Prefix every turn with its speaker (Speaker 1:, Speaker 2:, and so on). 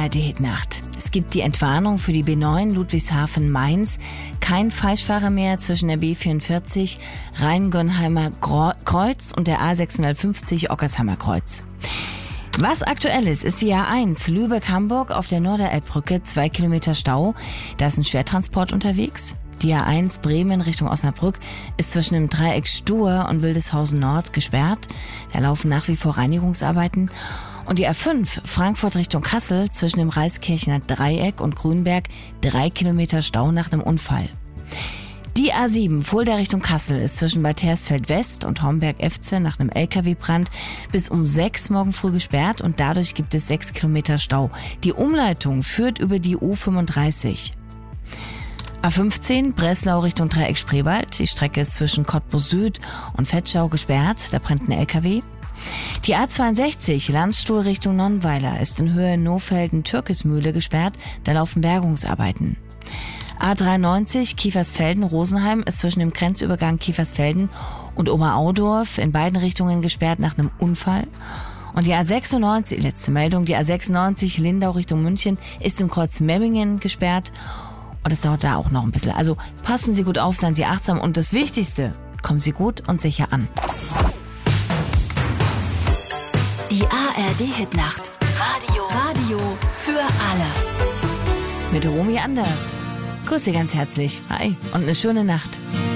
Speaker 1: ARD-Hitnacht. Es gibt die Entwarnung für die B9 Ludwigshafen-Mainz. Kein Falschfahrer mehr zwischen der B44 Rhein-Gönheimer Kreuz und der A650 Ockersheimer Kreuz. Was aktuell ist die A1 Lübeck-Hamburg auf der Norderelbbrücke, 2 Kilometer Stau. Da ist ein Schwertransport unterwegs. Die A1 Bremen Richtung Osnabrück ist zwischen dem Dreieck Stur und Wildeshausen Nord gesperrt. Da laufen nach wie vor Reinigungsarbeiten. Und die A5 Frankfurt Richtung Kassel zwischen dem Reiskirchener Dreieck und Grünberg 3 Kilometer Stau nach einem Unfall. Die A7 Fulda Richtung Kassel ist zwischen Bad Hersfeld West und Homberg-Efze nach einem LKW-Brand bis um 6 morgen früh gesperrt und dadurch gibt es 6 Kilometer Stau. Die Umleitung führt über die U35. A15 Breslau Richtung Dreieck Spreewald. Die Strecke ist zwischen Cottbus Süd und Vetschau gesperrt. Da brennt ein LKW. Die A62 Landstuhl Richtung Nonnweiler ist in Höhe Nohfelden-Türkismühle gesperrt. Da laufen Bergungsarbeiten. A93 Kiefersfelden-Rosenheim ist zwischen dem Grenzübergang Kiefersfelden und Oberaudorf in beiden Richtungen gesperrt nach einem Unfall. Und die A96, letzte Meldung, die A96 Lindau Richtung München ist im Kreuz Memmingen gesperrt. Und es dauert da auch noch ein bisschen. Also passen Sie gut auf, seien Sie achtsam und das Wichtigste, kommen Sie gut und sicher an.
Speaker 2: Die ARD-Hitnacht. Radio für alle.
Speaker 1: Mit Romy Anders. Grüß Sie ganz herzlich. Hi und eine schöne Nacht.